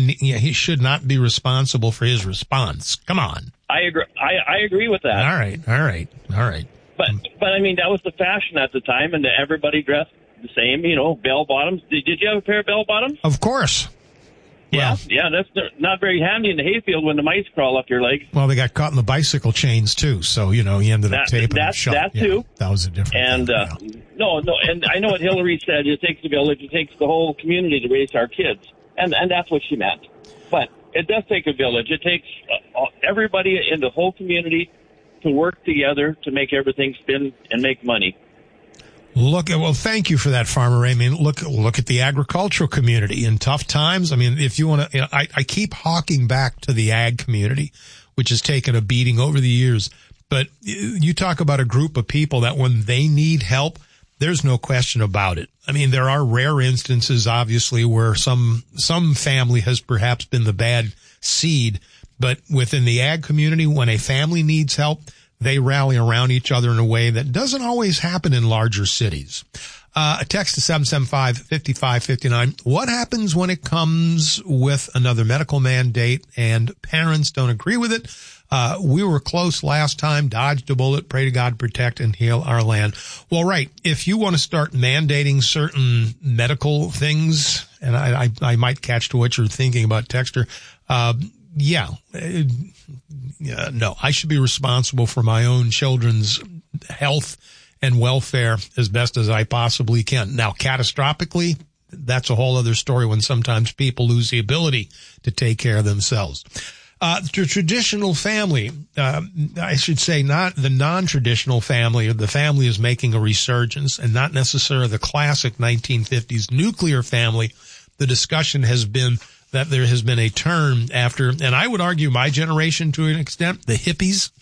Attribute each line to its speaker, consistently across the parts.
Speaker 1: he should not be responsible for his response. Come on.
Speaker 2: I agree. I agree with that.
Speaker 1: All right.
Speaker 2: But I mean, that was the fashion at the time, and everybody dressed the same. Bell bottoms. Did you have a pair of bell bottoms?
Speaker 1: Of course.
Speaker 2: Yeah, that's not very handy in the hayfield when the mice crawl up your legs.
Speaker 1: Well, they got caught in the bicycle chains too, so he ended up taping them shut.
Speaker 2: That too.
Speaker 1: That was a different.
Speaker 2: And no, and I know what Hillary said. It takes a village. It takes the whole community to raise our kids, and that's what she meant. But it does take a village. It takes everybody in the whole community to work together to make everything spin and make money.
Speaker 1: Thank you for that, Farmer Ray. I mean, look at the agricultural community in tough times. I mean, if you want to, I keep hawking back to the ag community, which has taken a beating over the years. But you talk about a group of people that when they need help, there's no question about it. I mean, there are rare instances, obviously, where some family has perhaps been the bad seed. But within the ag community, when a family needs help, they rally around each other in a way that doesn't always happen in larger cities. A text to 775-5559. What happens when it comes with another medical mandate and parents don't agree with it? We were close last time, dodged a bullet, pray to God protect and heal our land. Well, right. If you want to start mandating certain medical things, and I might catch to what you're thinking about, Texter, no, I should be responsible for my own children's health and welfare as best as I possibly can. Now, catastrophically, that's a whole other story when sometimes people lose the ability to take care of themselves. The traditional family, I should say not the non-traditional family, or the family is making a resurgence, and not necessarily the classic 1950s nuclear family. The discussion has been that there has been a turn after, and I would argue my generation to an extent, the hippies,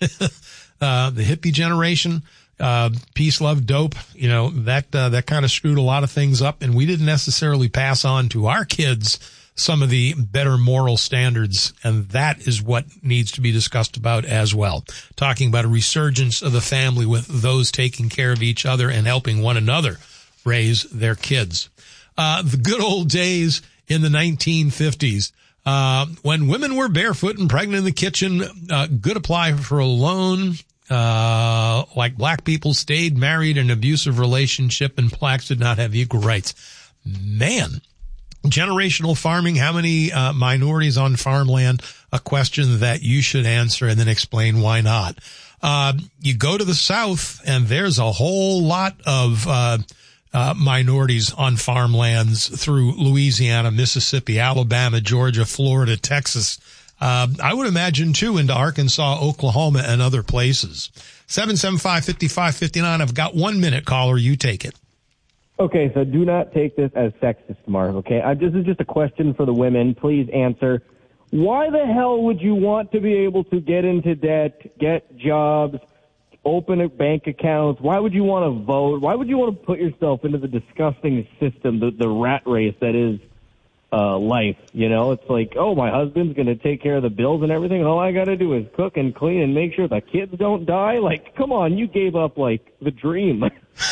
Speaker 1: the hippie generation, peace, love, dope, that kind of screwed a lot of things up, and we didn't necessarily pass on to our kids some of the better moral standards, and that is what needs to be discussed about as well. Talking about a resurgence of the family with those taking care of each other and helping one another raise their kids. The good old days in the 1950s, when women were barefoot and pregnant in the kitchen, could apply for a loan, like black people stayed married in an abusive relationship and blacks did not have equal rights. Man, generational farming, how many minorities on farmland? A question that you should answer and then explain why not. You go to the South and there's a whole lot of minorities on farmlands through Louisiana, Mississippi, Alabama, Georgia, Florida, Texas. I would imagine too into Arkansas, Oklahoma, and other places. 775-5559. I've got 1 minute, caller. You take it.
Speaker 3: Okay, so do not take this as sexist, Mark, okay? This is just a question for the women. Please answer. Why the hell would you want to be able to get into debt, get jobs, open a bank accounts? Why would you want to vote? Why would you want to put yourself into the disgusting system, the rat race that is life? It's like, oh, my husband's going to take care of the bills and everything. All I got to do is cook and clean and make sure the kids don't die. Like, come on, you gave up, like, the dream.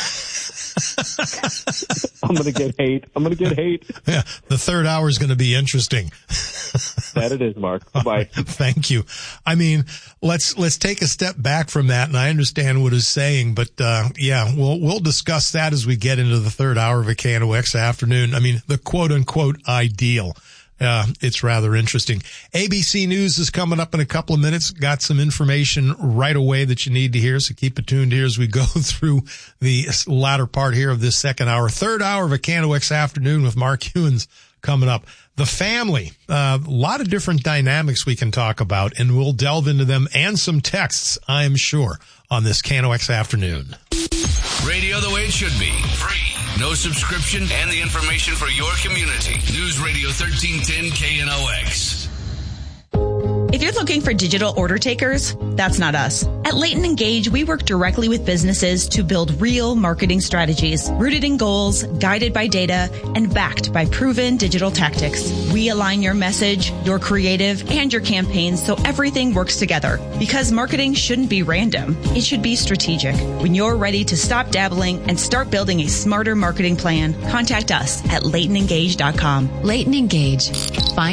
Speaker 3: I'm going to get hate.
Speaker 1: Yeah, the third hour is going to be interesting.
Speaker 3: That it is, Mark. Bye.
Speaker 1: Thank you. I mean, let's take a step back from that, and I understand what he's saying, but we'll discuss that as we get into the third hour of a KNOX afternoon. I mean, the quote unquote ideal. It's rather interesting. ABC News is coming up in a couple of minutes. Got some information right away that you need to hear, so keep it tuned here as we go through the latter part here of this second hour. Third hour of a KNOX afternoon with Mark Hewins coming up. The family, a lot of different dynamics we can talk about, and we'll delve into them and some texts, I am sure, on this KNOX afternoon.
Speaker 4: Radio the way it should be. Free. No subscription and the information for your community. News Radio 1310 KNOX.
Speaker 5: If you're looking for digital order takers, that's not us. At Leighton Engage, we work directly with businesses to build real marketing strategies, rooted in goals, guided by data, and backed by proven digital tactics. We align your message, your creative, and your campaigns so everything works together. Because marketing shouldn't be random. It should be strategic. When you're ready to stop dabbling and start building a smarter marketing plan, contact us at LeightonEngage.com.
Speaker 6: Leighton Engage. Find